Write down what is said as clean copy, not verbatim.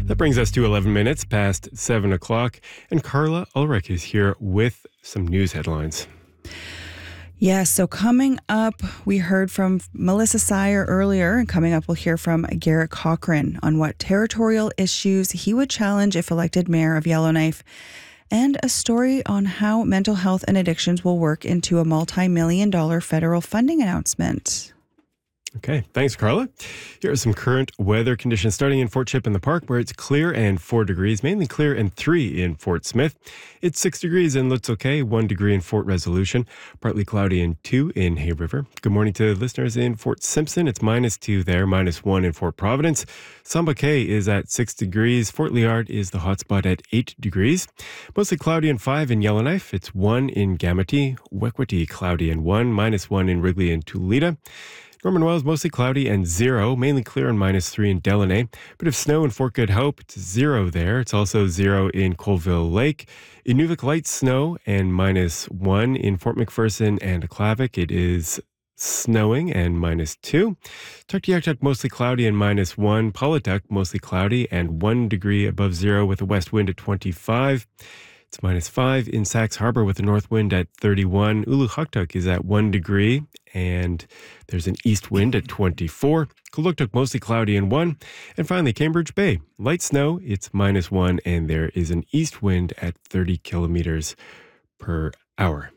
That brings us to 11 minutes past 7 o'clock, and Carla Ulrich is here with some news headlines. Yeah, so coming up, we heard from Melissa Sire earlier, and coming up, we'll hear from Garrett Cochran on what territorial issues he would challenge if elected mayor of Yellowknife, and a story on how mental health and addictions will work into a multi-million-dollar federal funding announcement. Okay, thanks, Carla. Here are some current weather conditions starting in Fort Chip in the Park, where it's clear and 4 degrees, mainly clear and 3 in Fort Smith. It's 6 degrees in Lutz Okay, 1 degree in Fort Resolution, partly cloudy and 2 in Hay River. Good morning to listeners in Fort Simpson. It's -2 there, -1 in Fort Providence. Samba Cay is at 6 degrees. Fort Liard is the hotspot at 8 degrees. Mostly cloudy and 5 in Yellowknife. It's 1 in Gamity. Wekwati, cloudy and 1, -1 in Wrigley and Tulita. Norman Wells, mostly cloudy and 0, mainly clear and -3 in Delaney. Bit of snow in Fort Good Hope, it's 0 there. It's also 0 in Colville Lake. Inuvik, light snow and -1 in Fort McPherson and Clavic. It is snowing and -2. Tuktoyaktuk, mostly cloudy and -1. Paulatuk, mostly cloudy and 1 degree above 0 with a west wind at 25. It's -5 in Sax Harbor with a north wind at 31. Ulukhaktuk is at 1 degree and there's an east wind at 24. Kuluktuk, mostly cloudy and 1. And finally, Cambridge Bay, light snow, it's -1 and there is an east wind at 30 kilometers per hour.